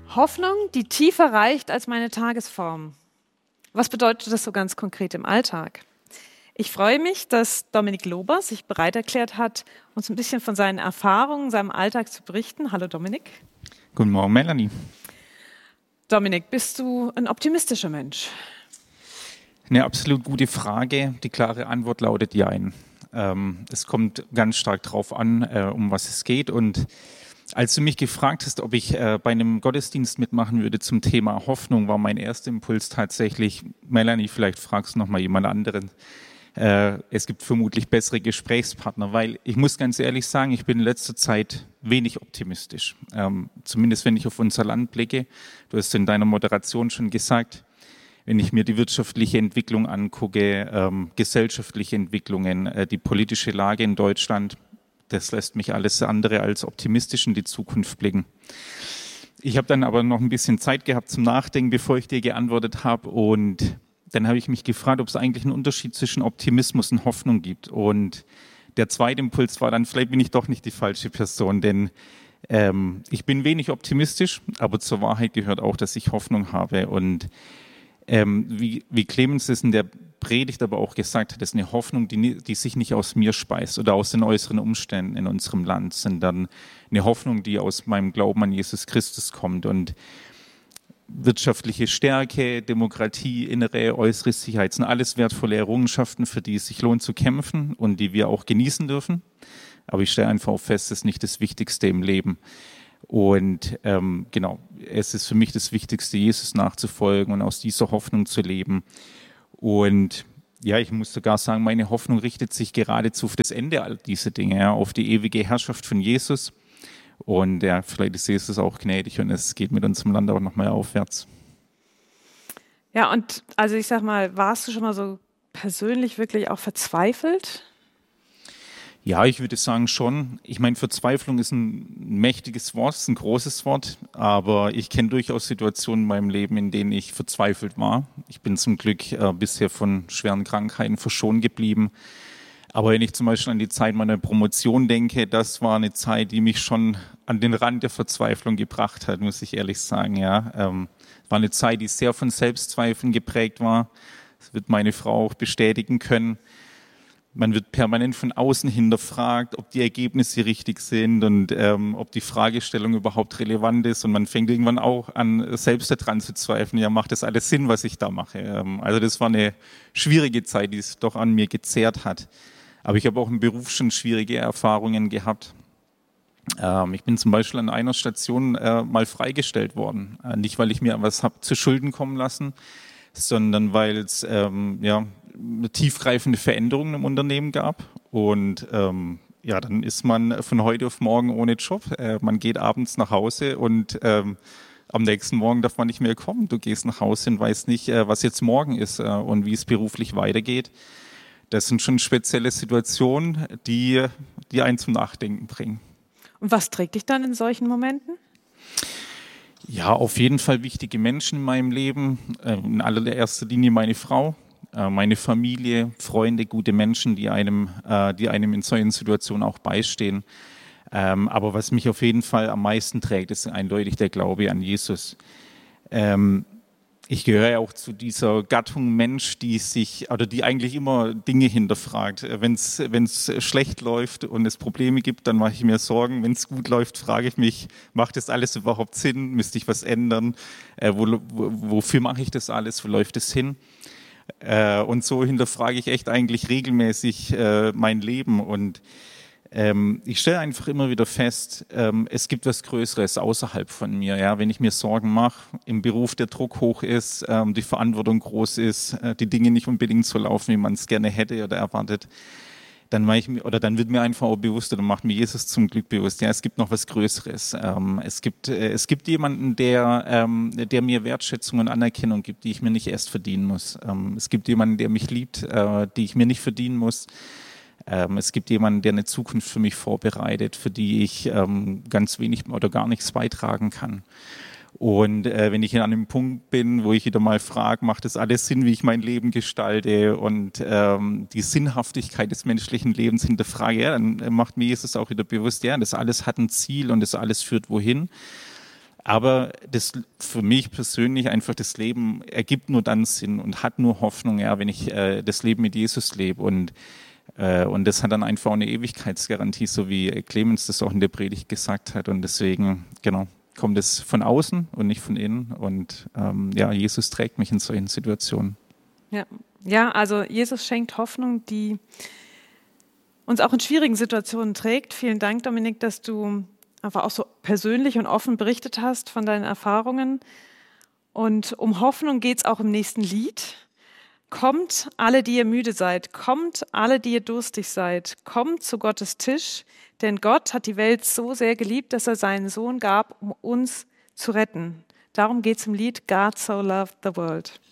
Hoffnung, die tiefer reicht als meine Tagesform. Was bedeutet das so ganz konkret im Alltag? Ich freue mich, dass Dominik Lober sich bereit erklärt hat, uns ein bisschen von seinen Erfahrungen, seinem Alltag zu berichten. Hallo Dominik. Guten Morgen, Melanie. Dominik, bist du ein optimistischer Mensch? Eine absolut gute Frage. Die klare Antwort lautet Jein. Es kommt ganz stark drauf an, um was es geht. Und als du mich gefragt hast, ob ich bei einem Gottesdienst mitmachen würde zum Thema Hoffnung, war mein erster Impuls tatsächlich, Melanie, vielleicht fragst du noch mal jemand anderen. Es gibt vermutlich bessere Gesprächspartner, weil ich muss ganz ehrlich sagen, ich bin in letzter Zeit wenig optimistisch. Zumindest wenn ich auf unser Land blicke. Du hast in deiner Moderation schon gesagt, wenn ich mir die wirtschaftliche Entwicklung angucke, gesellschaftliche Entwicklungen, die politische Lage in Deutschland, das lässt mich alles andere als optimistisch in die Zukunft blicken. Ich habe dann aber noch ein bisschen Zeit gehabt zum Nachdenken, bevor ich dir geantwortet habe. Und dann habe ich mich gefragt, ob es eigentlich einen Unterschied zwischen Optimismus und Hoffnung gibt. Und der zweite Impuls war dann, vielleicht bin ich doch nicht die falsche Person, denn ich bin wenig optimistisch, aber zur Wahrheit gehört auch, dass ich Hoffnung habe. Und wie Clemens es in der Predigt aber auch gesagt hat, ist eine Hoffnung, die sich nicht aus mir speist oder aus den äußeren Umständen in unserem Land, sondern eine Hoffnung, die aus meinem Glauben an Jesus Christus kommt. Und wirtschaftliche Stärke, Demokratie, innere, äußere Sicherheit sind alles wertvolle Errungenschaften, für die es sich lohnt zu kämpfen und die wir auch genießen dürfen. Aber ich stelle einfach auch fest, das ist nicht das Wichtigste im Leben. Und genau, es ist für mich das Wichtigste, Jesus nachzufolgen und aus dieser Hoffnung zu leben. Und ja, ich muss sogar sagen, meine Hoffnung richtet sich geradezu auf das Ende all dieser Dinge, ja, auf die ewige Herrschaft von Jesus. Und ja, vielleicht ist Jesus auch gnädig und es geht mit unserem Land auch nochmal aufwärts. Ja, und also ich sag mal, warst du schon mal so persönlich wirklich auch verzweifelt? Ja, ich würde sagen schon. Ich meine, Verzweiflung ist ein mächtiges Wort, ist ein großes Wort, aber ich kenne durchaus Situationen in meinem Leben, in denen ich verzweifelt war. Ich bin zum Glück bisher von schweren Krankheiten verschont geblieben. Aber wenn ich zum Beispiel an die Zeit meiner Promotion denke, das war eine Zeit, die mich schon an den Rand der Verzweiflung gebracht hat, muss ich ehrlich sagen. Ja, war eine Zeit, die sehr von Selbstzweifeln geprägt war. Das wird meine Frau auch bestätigen können. Man wird permanent von außen hinterfragt, ob die Ergebnisse richtig sind und ob die Fragestellung überhaupt relevant ist. Und man fängt irgendwann auch an, selbst daran zu zweifeln, ja, macht das alles Sinn, was ich da mache? Also das war eine schwierige Zeit, die es doch an mir gezehrt hat. Aber ich habe auch im Beruf schon schwierige Erfahrungen gehabt. Ich bin zum Beispiel an einer Station mal freigestellt worden. Nicht, weil ich mir was habe zu Schulden kommen lassen, sondern weil es tiefgreifende Veränderungen im Unternehmen gab. Und dann ist man von heute auf morgen ohne Job. Man geht abends nach Hause und am nächsten Morgen darf man nicht mehr kommen. Du gehst nach Hause und weißt nicht, was jetzt morgen ist und wie es beruflich weitergeht. Das sind schon spezielle Situationen, die einen zum Nachdenken bringen. Und was trägt dich dann in solchen Momenten? Ja, auf jeden Fall wichtige Menschen in meinem Leben. In allererster Linie meine Frau, meine Familie, Freunde, gute Menschen, die einem in solchen Situationen auch beistehen. Aber was mich auf jeden Fall am meisten trägt, ist eindeutig der Glaube an Jesus. Ich gehöre ja auch zu dieser Gattung Mensch, die eigentlich immer Dinge hinterfragt. Wenn es schlecht läuft und es Probleme gibt, dann mache ich mir Sorgen. Wenn es gut läuft, frage ich mich, macht das alles überhaupt Sinn? Müsste ich was ändern? Wofür mache ich das alles? Wo läuft es hin? Und so hinterfrage ich echt eigentlich regelmäßig mein Leben. Und ich stelle einfach immer wieder fest, es gibt was Größeres außerhalb von mir. Ja? Wenn ich mir Sorgen mache, im Beruf der Druck hoch ist, die Verantwortung groß ist, die Dinge nicht unbedingt so laufen, wie man es gerne hätte oder erwartet, dann wird mir einfach auch bewusst oder macht mir Jesus zum Glück bewusst, ja, es gibt noch was Größeres. Es gibt jemanden, der mir Wertschätzung und Anerkennung gibt, die ich mir nicht erst verdienen muss. Es gibt jemanden, der mich liebt, die ich mir nicht verdienen muss. Es gibt jemanden, der eine Zukunft für mich vorbereitet, für die ich ganz wenig oder gar nichts beitragen kann. Und wenn ich an einem Punkt bin, wo ich wieder mal frage, macht das alles Sinn, wie ich mein Leben gestalte und die Sinnhaftigkeit des menschlichen Lebens hinterfrage, ja, dann macht mir Jesus auch wieder bewusst, ja, das alles hat ein Ziel und das alles führt wohin. Aber das für mich persönlich einfach das Leben ergibt nur dann Sinn und hat nur Hoffnung, ja, wenn ich das Leben mit Jesus lebe. Und das hat dann einfach auch eine Ewigkeitsgarantie, so wie Clemens das auch in der Predigt gesagt hat. Und deswegen, genau, kommt es von außen und nicht von innen. Und ja, Jesus trägt mich in solchen Situationen. Ja, also Jesus schenkt Hoffnung, die uns auch in schwierigen Situationen trägt. Vielen Dank, Dominik, dass du einfach auch so persönlich und offen berichtet hast von deinen Erfahrungen. Und um Hoffnung geht es auch im nächsten Lied. Kommt alle, die ihr müde seid, kommt alle, die ihr durstig seid, kommt zu Gottes Tisch, denn Gott hat die Welt so sehr geliebt, dass er seinen Sohn gab, um uns zu retten. Darum geht es im Lied God So Loved the World.